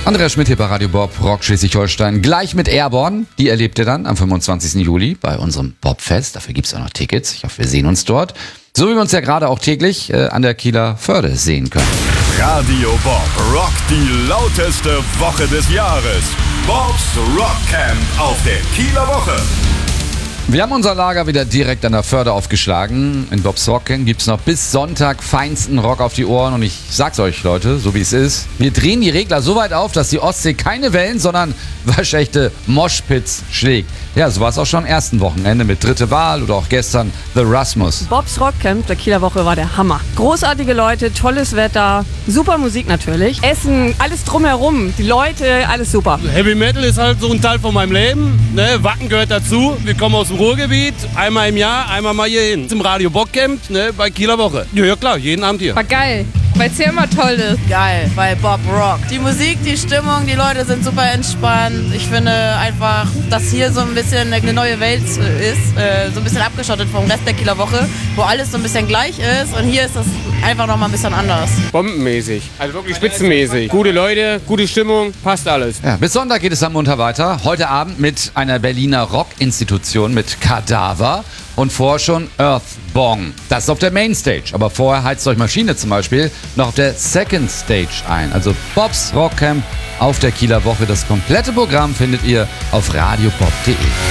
Andreas Schmidt hier bei Radio Bob, Rock Schleswig-Holstein. Gleich mit Airborne. Die erlebt ihr dann am 25. Juli bei unserem Bobfest. Dafür gibt's auch noch Tickets. Ich hoffe, wir sehen uns dort. So wie wir uns ja gerade auch täglich an der Kieler Förde sehen können. Radio Bob rockt die lauteste Woche des Jahres. Bobs Rockcamp auf der Kieler Woche. Wir haben unser Lager wieder direkt an der Förde aufgeschlagen. In Bobs Rockcamp gibt's noch bis Sonntag feinsten Rock auf die Ohren. Und ich sag's euch, Leute, so wie es ist. Wir drehen die Regler so weit auf, dass die Ostsee keine Wellen, sondern waschechte Moshpits schlägt. Ja, so war es auch schon am ersten Wochenende mit Dritte Wahl oder auch gestern The Rasmus. Bobs Rockcamp der Kieler Woche war der Hammer. Großartige Leute, tolles Wetter, super Musik natürlich. Essen, alles drumherum, die Leute, alles super. Heavy Metal ist halt so ein Teil von meinem Leben. Ne? Wacken gehört dazu. Wir kommen aus dem Ruhrgebiet, einmal im Jahr, einmal mal hier hin. Zum Radio Bockcamp, ne? Bei Kieler Woche. Ja klar, jeden Abend hier. War geil, weil es hier immer toll ist. Geil, bei Bob Rock. Die Musik, die Stimmung, die Leute sind super entspannt. Ich finde einfach, dass hier so ein bisschen eine neue Welt ist, so ein bisschen abgeschottet vom Rest der Kieler Woche, wo alles so ein bisschen gleich ist und hier ist das einfach nochmal ein bisschen anders. Bombenmäßig, also wirklich spitzenmäßig. Gute Leute, gute Stimmung, passt alles. Ja, bis Sonntag geht es am Munter weiter. Heute Abend mit einer Berliner Rockinstitution mit Kadaver und vorher schon Earthbong. Das ist auf der Mainstage, aber vorher heizt euch Maschine zum Beispiel noch auf der Second Stage ein. Also Bobs Rockcamp auf der Kieler Woche. Das komplette Programm findet ihr auf radiobob.de.